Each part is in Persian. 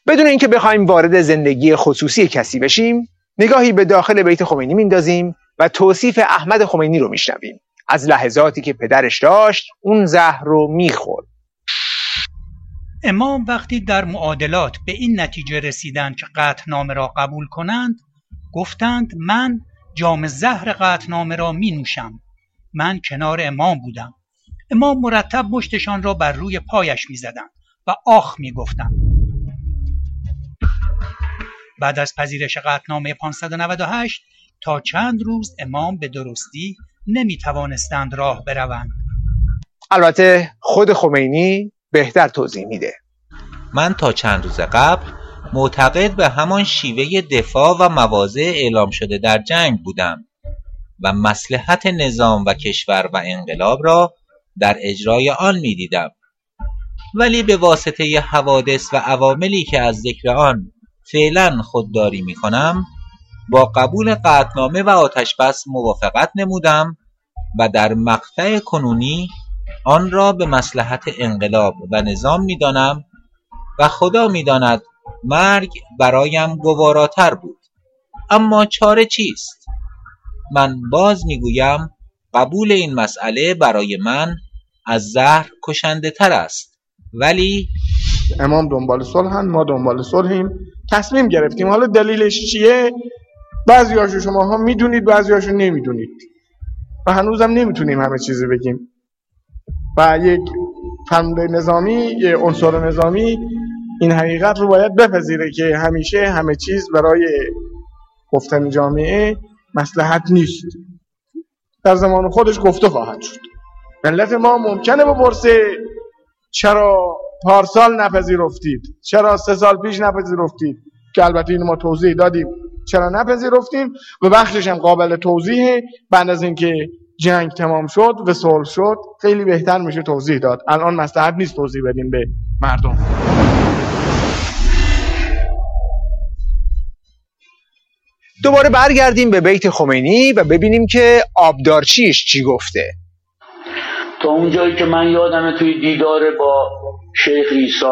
بدون اینکه بخوایم وارد زندگی خصوصی کسی بشیم، نگاهی به داخل بیت خمینی میندازیم و توصیف احمد خمینی رو میشنویم. از لحظاتی که پدرش داشت اون زهر رو میخورد. امام وقتی در معادلات به این نتیجه رسیدند که قطعنامه را قبول کنند، گفتند من جام زهر قطعنامه را می نوشم. من کنار امام بودم. امام مرتب مشتشان را بر روی پایش می زدند و آخ می گفتند. بعد از پذیرش قطعنامه 598 تا چند روز امام به درستی نمی توانستند راه بروند. البته خود خمینی بهتر توضیح میده. من تا چند روز قبل معتقد به همان شیوه دفاع و مواضع اعلام شده در جنگ بودم و مصلحت نظام و کشور و انقلاب را در اجرای آن می دیدم. ولی به واسطه حوادث و عواملی که از ذکر آن فعلا خودداری می کنم، با قبول قطعنامه و آتشبس موافقت نمودم و در مقطع کنونی آن را به مصلحت انقلاب و نظام می دانم و خدا می داند مرگ برایم گواراتر بود. اما چاره چیست؟ من باز می گویم قبول این مسئله برای من از زهر کشنده تر است. ولی امام دنبال صلحن، ما دنبال صلحیم، تصمیم گرفتیم. حالا دلیلش چیه؟ بعضیاشو شماها میدونید، بعضیاشو نمیدونید و هنوزم نمیتونیم همه چیزی بگیم. و یک فرمانده نظامی، یک عنصر نظامی این حقیقت رو باید بپذیره که همیشه همه چیز برای گفتن جامعه مصلحت نیست. در زمان خودش گفته خواهد شد. ملت ما ممکنه بپرسه چرا پارسال نپذیرفتید؟ چرا 3 سال پیش نپذیرفتید؟ که البته اینو ما توضیح دادیم چرا نپذیرفتیم و بخشش هم قابل توضیحه. بعد از اینکه جنگ تمام شد و صلح شد خیلی بهتر میشه توضیح داد. الان مصلحت نیست توضیح بدیم به مردم. دوباره برگردیم به بیت خمینی و ببینیم که آبدارچیش چی گفته. تا اونجایی که من یادمه توی دیدار با شیخ عیسی،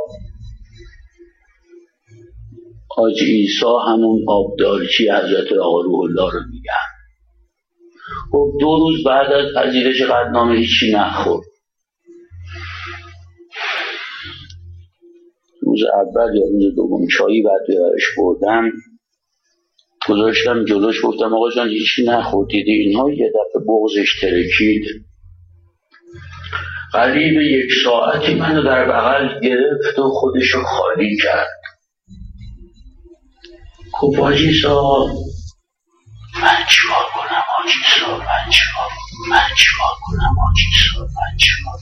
حاجی عیسی همون آبدارچی حضرت آقا روح الله رو میگن. خب 2 روز بعد از پذیرش قطعنامه هیچی نخورد. روز اول یا روز دوم چایی بعد بیارش بردم، گذاشتم جلوش، گفتم آقا جان هیچی نخوردید؟ اینها یه دفعه بغضش ترکید. قریب 1 ساعتی منو در بغل گرفت و خودشو خالی کرد. گفت حاجی صاحب من چیکار کنم؟ حاجی صاحب من چیکار کنم؟ حاجی صاحب من چیکار؟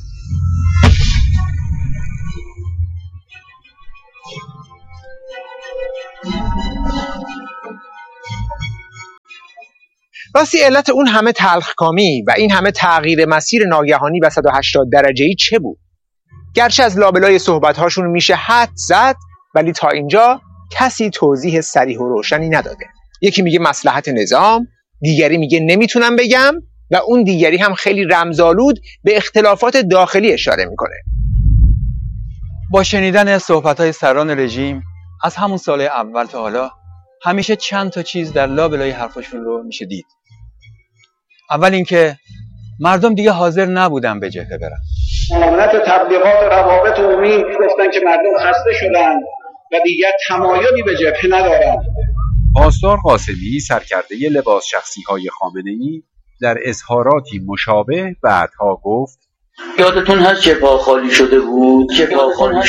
راستی علت اون همه تلخکامی و این همه تغییر مسیر ناگهانی و 180 درجه‌ای چه بود؟ گرچه از لابلای صحبت‌هاشون میشه حد زد، ولی تا اینجا کسی توضیح صریح و روشنی نداده. یکی میگه مصلحت نظام، دیگری میگه نمیتونم بگم و اون دیگری هم خیلی رمزآلود به اختلافات داخلی اشاره میکنه. با شنیدن صحبت‌های سران رژیم از همون سال اول تا حالا همیشه چند تا چیز در لابلای حرفشون رو میشه دید. اول اینکه مردم دیگه حاضر نبودن به جبهه برن. معاونت تبلیغات و روابط عمومی گفتن که مردم خسته شدن و دیگر تمایلی به جبهه ندارن. پاسدار قاسمی سرکرده لباس شخصی‌های خامنه‌ای در اظهاراتی مشابه بعدها گفت یادتون هست جبهه خالی شده بود؟ جبهه خالی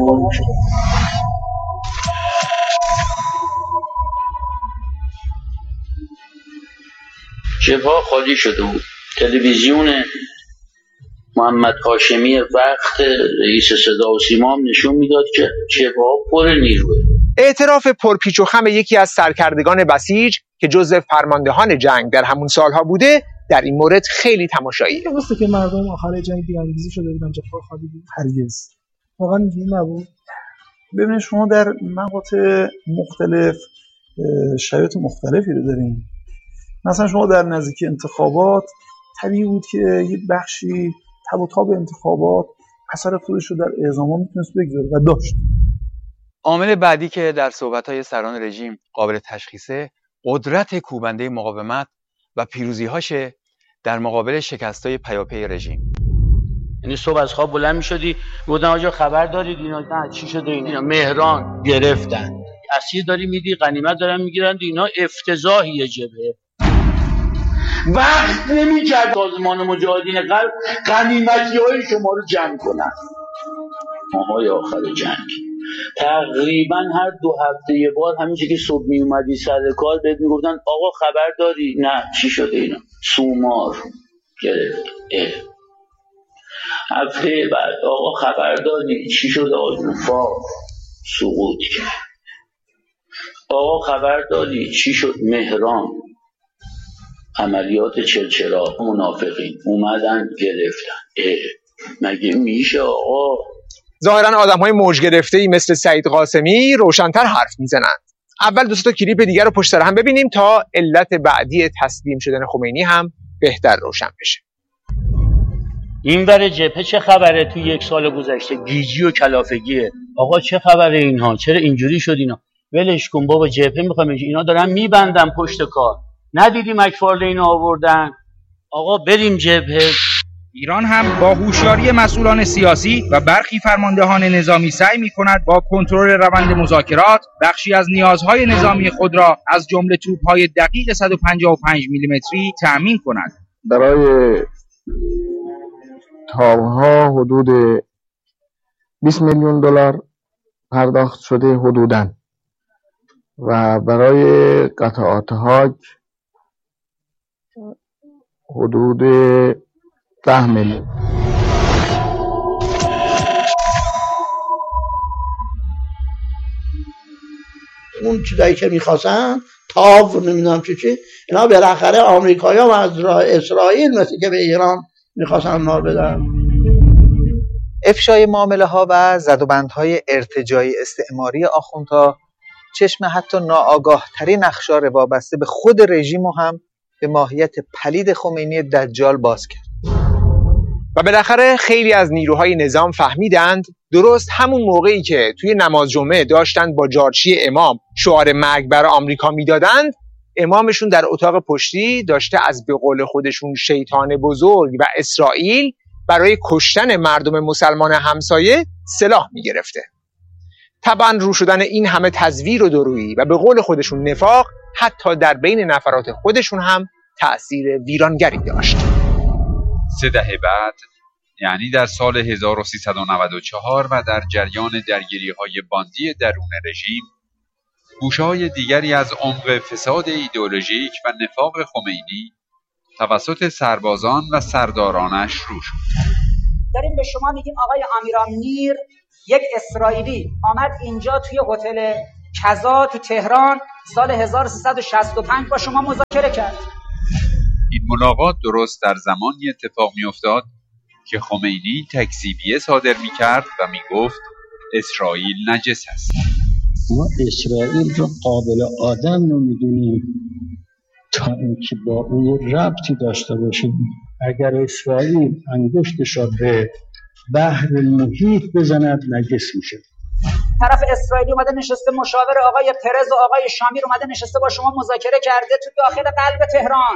شده بود. تلویزیون محمد هاشمی وقت رئیس صدا و سیما هم نشون میداد که جبهه پر نیروه. اعتراف پرپیچ و خم یکی از سرکردگان بسیج که جزو فرماندهان جنگ در همون سالها بوده در این مورد خیلی تماشاییه. درسته که مردم آخر جنگ بی‌انگیزی شده بودن، جبهه خالی بود. هرگز واقعا اینجوری نبود. ببینید شما در مقاطع مختلف شرایط مختلفی رو دارین. مثلا شما در نزدیکی انتخابات طبیعی بود که یه بخشی تب و تاب انتخابات اثر خودش رو در اعزام‌ها میتونست بگذاره و داشت. عامل بعدی که در صحبت‌های سران رژیم قابل تشخیصه قدرت کوبنده مقاومت و پیروزی‌هاشه در مقابل شکست‌های پیاپی رژیم. یعنی صبح از خواب بلند می‌شدی گفتن آقا خبر دارید اینا نه چی شده اینا مهران گرفتن اسیر داری میدی غنیمت دارن میگیرن اینا افتضاحیه جبهه وقت نمی‌کرد سازمان مجاهدین قلب غنیمتی‌های شما رو جمع کنن. ماهای آخر جنگ تقریبا هر 2 هفته یه بار همینجوری که صبح می اومدی سر کار بهت میگفتن آقا خبر داری؟ نه چی شده اینا؟ سومار گرفت. هفته بعد آقا خبر داری؟ چی شده؟ آزوفا سقوط کرد. آقا خبر داری؟ چی شد؟ مهران عملیات چلچراغ منافقین اومدن گرفتن. مگه میشه آقا؟ ظاهرا آدم‌های موج گرفته‌ای مثل سعید قاسمی روشن‌تر حرف میزنند. اول 2 تا کلیپ دیگر رو پشت سر هم ببینیم تا علت بعدی تسلیم شدن خمینی هم بهتر روشن بشه. این ور جبهه چه خبره توی 1 سال گذشته؟ گیجی و کلافگیه. آقا چه خبره اینها؟ چرا اینجوری شد اینا؟ ولش کن بابا جبهه میخوام اینا دارن میبندن پشت کار. ندیدی مکفارلین آوردن؟ آقا بریم جبهه. ایران هم با هوشیاری مسئولان سیاسی و برخی فرماندهان نظامی سعی می‌کند با کنترل روند مذاکرات بخشی از نیازهای نظامی خود را از جمله توپ‌های دقیق 155 میلیمتری تأمین کند. برای تاب‌ها حدود 20 میلیون دلار پرداخت شده حدوداً و برای قطعات هاج حدود 10 میلیون. اون چیزایی که میخواستن تاو نمیدونم چی اینا بالاخره آمریکایی‌ها و از اسرائیل مثل که به ایران میخواستن اونا بدن. افشای معامله ها و زدوبندهای ارتجاعی استعماری آخوندها چشم حتی ناآگاه ترین اخشار وابسته به خود رژیم هم به ماهیت پلید خمینی دجال باز کرد. و بالاخره خیلی از نیروهای نظام فهمیدند درست همون موقعی که توی نماز جمعه داشتند با جارچی امام شعار مرگ بر آمریکا میدادند، امامشون در اتاق پشتی داشته از به قول خودشون شیطان بزرگ و اسرائیل برای کشتن مردم مسلمان همسایه سلاح میگرفته. طبعا رو شدن این همه تزویر و درویی و به قول خودشون نفاق حتی در بین نفرات خودشون هم تأثیر ویرانگری داشت. 3 دهه بعد، یعنی در سال 1394 و در جریان درگیری‌های باندی درون رژیم، گوشه‌های دیگری از عمق فساد ایدئولوژیک و نفاق خمینی توسط سربازان و سردارانش رو شد. داریم به شما میگیم آقای امیرامنیر یک اسرائیلی آمد اینجا توی هتل کذا تو تهران سال 1365 با شما مذاکره کرد. این ملاقات درست در زمانی اتفاق می‌افتاد که خمینی تکذیبیه صادر می‌کرد و می‌گفت اسرائیل نجس است. ما اسرائیل رو قابل آدم نمی‌دونیم تا اینکه با اون ربطی داشته باشیم. اگر اسرائیل انگشتش را به بحر محیط بزند نجس میشه. طرف اسرائیلی اومده نشسته، مشاور آقای پرز و آقای شامیر اومده نشسته با شما مذاکره کرده تو داخل قلب تهران.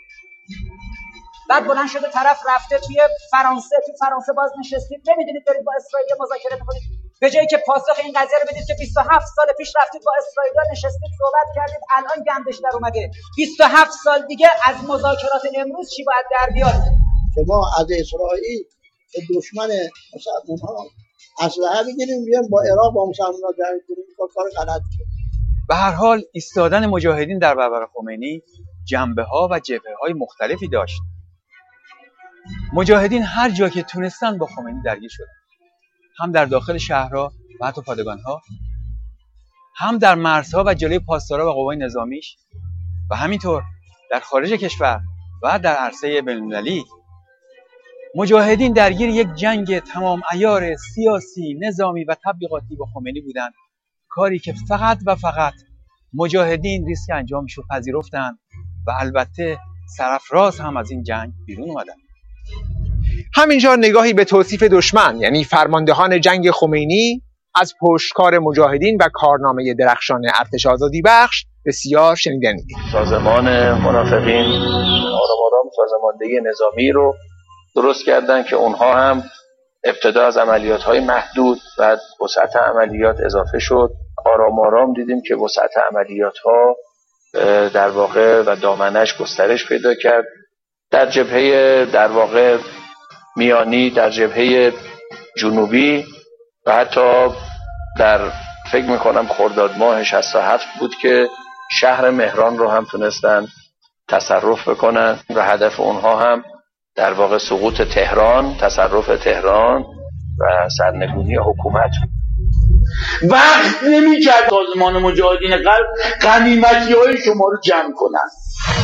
بعد بلند شده طرف رفته توی فرانسه باز نشستید. نمیدونید دارید با اسرائیل مذاکره میکنید، به جایی که پاسخ این قضیه رو بدید که 27 سال پیش رفتید با اسرائیل نشستید صحبت کردید، الان گندش در اومده. 27 سال دیگه از مذاکرات امروز چی باید در بیاد؟ که ما از اسرائیل که دشمن مسلمان‌ها اسلحه بگیریم بیایم با عراق با مسلمان‌ها جنگ کنیم، کار غلطیه. به هر حال ایستادن مجاهدین در برابر خمینی جنبه‌ها و جبهه‌های مختلفی داشت. مجاهدین هر جا که تونستن با خمینی درگیر شدن، هم در داخل شهرها و حتی پادگان‌ها، هم در مرزها و جلوی پاسدارا و قوای نظامیش و همینطور در خارج کشور و در عرصه بین‌المللی. مجاهدین درگیر یک جنگ تمام عیار سیاسی، نظامی و تبلیغاتی با خمینی بودند، کاری که فقط و فقط مجاهدین ریسک انجامش رو پذیرفتند و البته سرافراز هم از این جنگ بیرون اومدن. همینجا نگاهی به توصیف دشمن یعنی فرماندهان جنگ خمینی از پشتکار مجاهدین و کارنامه درخشان ارتش آزادی بخش بسیار شنیدنید. سازمان منافقین آرام سازماندهی نظامی رو درست کردن که اونها هم ابتدا از عملیات‌های محدود بعد وسعت عملیات اضافه شد. آرام دیدیم که وسعت عملیات‌ها در واقع و دامنش گسترش پیدا کرد. در جبهه در واقع میانی، در جبهه جنوبی و حتی در فکر میکنم خرداد ماه 67 بود که شهر مهران رو هم تونستن تصرف بکنن و هدف اونها هم در واقع سقوط تهران، تصرف تهران و سرنگونی حکومت. وقت نمی‌کرد سازمان مجاهدین غرب غنیمتی‌های شما رو جمع کنن.